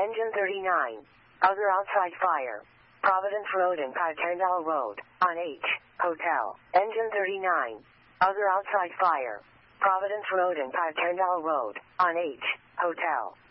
Engine 39. Other outside fire. Providence Road and Paternal Road, on H, Hotel. Engine 39. Other outside fire. Providence Road and Paternal Road, on H, Hotel.